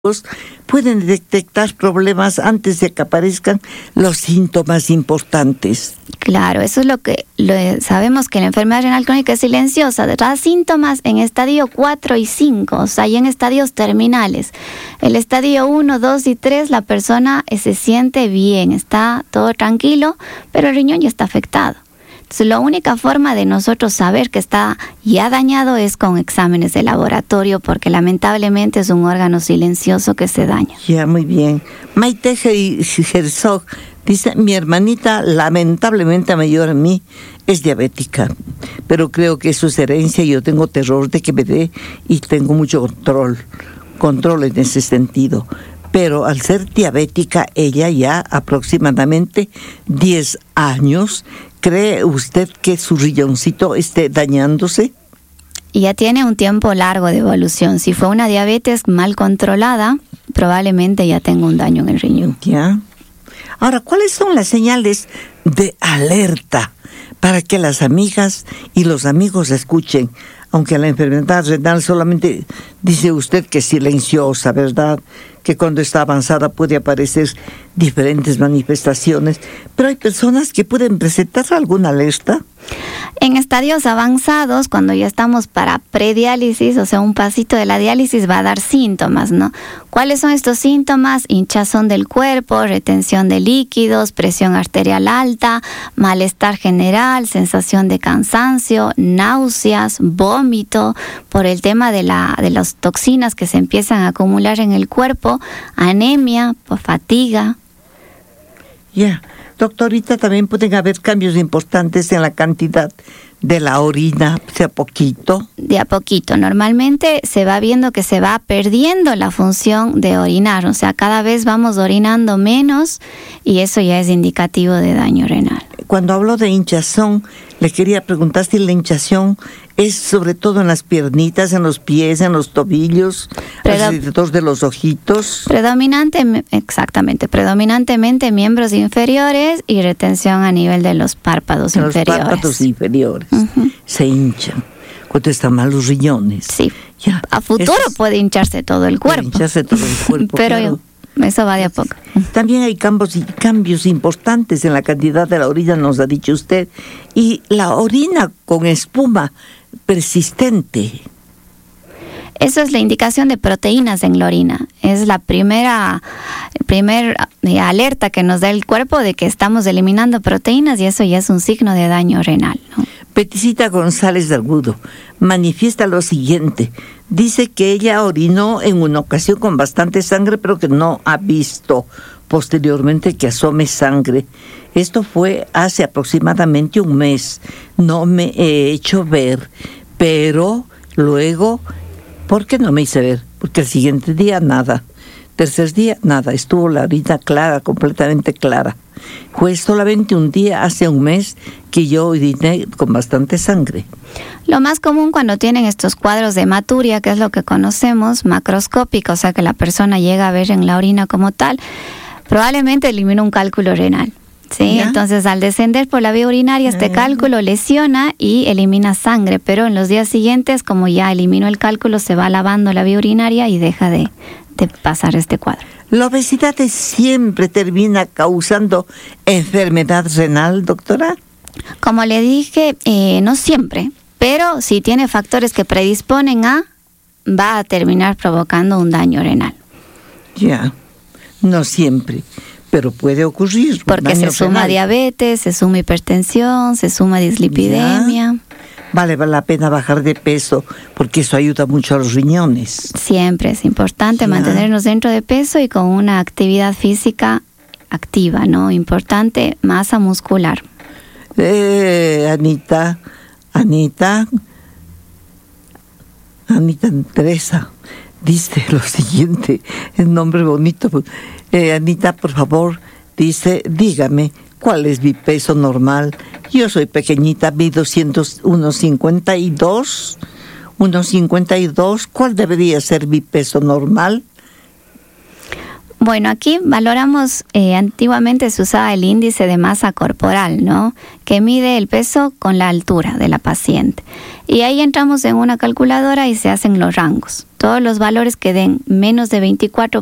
pueden detectar problemas antes de que aparezcan los síntomas importantes. Claro, eso es lo que sabemos, que la enfermedad renal crónica es silenciosa, da síntomas en estadio 4 y 5, o sea, y en estadios terminales. El estadio 1, 2 y 3, la persona se siente bien, está todo tranquilo, pero el riñón ya está afectado. Entonces, la única forma de nosotros saber que está ya dañado es con exámenes de laboratorio, porque lamentablemente es un órgano silencioso que se daña. Ya, muy bien. Maite Herzog dice: mi hermanita, lamentablemente mayor a mí, es diabética, pero creo que eso es herencia y yo tengo terror de que me dé, y tengo mucho control en ese sentido. Pero al ser diabética, ella ya aproximadamente 10 años, ¿cree usted que su riñoncito esté dañándose? Y ya tiene un tiempo largo de evolución. Si fue una diabetes mal controlada, probablemente ya tenga un daño en el riñón. Ya. Ahora, ¿cuáles son las señales de alerta para que las amigas y los amigos escuchen? Aunque la enfermedad renal solamente dice usted que es silenciosa, ¿verdad? Que cuando está avanzada puede aparecer diferentes manifestaciones, pero hay personas que pueden presentar alguna alerta. En estadios avanzados, cuando ya estamos para prediálisis, o sea, un pasito de la diálisis, va a dar síntomas, ¿no? ¿Cuáles son estos síntomas? Hinchazón del cuerpo, retención de líquidos, presión arterial alta, malestar general, sensación de cansancio, náuseas, vómito, por el tema de las toxinas que se empiezan a acumular en el cuerpo, anemia, fatiga. Ya. Doctorita, también pueden haber cambios importantes en la cantidad de la orina, de a poquito. De a poquito. Normalmente se va viendo que se va perdiendo la función de orinar, o sea, cada vez vamos orinando menos y eso ya es indicativo de daño renal. Cuando hablo de hinchazón, le quería preguntar si la hinchazón es sobre todo en las piernitas, en los pies, en los tobillos, alrededor de los ojitos. Predominantemente miembros inferiores y retención a nivel de los párpados inferiores. Los párpados inferiores se hinchan cuando están mal los riñones. Sí, ya. A futuro puede hincharse todo el cuerpo. Pero claro. Eso va de a poco. También hay cambios importantes en la cantidad de la orina, nos ha dicho usted, y la orina con espuma persistente. Eso es la indicación de proteínas en la orina. Es la primera alerta que nos da el cuerpo de que estamos eliminando proteínas, y eso ya es un signo de daño renal, ¿no? Peticita González de Argudo manifiesta lo siguiente: dice que ella orinó en una ocasión con bastante sangre, pero que no ha visto posteriormente que asome sangre. Esto fue hace aproximadamente un mes. No me he hecho ver, pero luego, ¿por qué no me hice ver? Porque el siguiente día nada, tercer día nada, estuvo la orina clara, completamente clara. Fue solamente un día, hace un mes, que yo oriné con bastante sangre. Lo más común cuando tienen estos cuadros de hematuria, que es lo que conocemos, macroscópica, o sea que la persona llega a ver en la orina como tal, probablemente eliminó un cálculo renal. Sí, ¿ya? Entonces al descender por la vía urinaria este cálculo lesiona y elimina sangre, pero en los días siguientes, como ya eliminó el cálculo, se va lavando la vía urinaria y deja de pasar este cuadro. ¿La obesidad siempre termina causando enfermedad renal, doctora? Como le dije, no siempre, pero si tiene factores que predisponen va a terminar provocando un daño renal. Ya, no siempre, pero puede ocurrir. Porque se suma diabetes, se suma hipertensión, se suma dislipidemia. Ya. Vale la pena bajar de peso, porque eso ayuda mucho a los riñones. Siempre es importante mantenernos dentro de peso y con una actividad física activa, ¿no? Importante, masa muscular. Anita Teresa dice lo siguiente, el nombre bonito. Anita, por favor, dice: dígame, ¿cuál es mi peso normal? Yo soy pequeñita, mido 1,52. ¿Cuál debería ser mi peso normal? Bueno, aquí valoramos, antiguamente se usaba el índice de masa corporal, ¿no? Que mide el peso con la altura de la paciente. Y ahí entramos en una calculadora y se hacen los rangos. Todos los valores que den menos de 24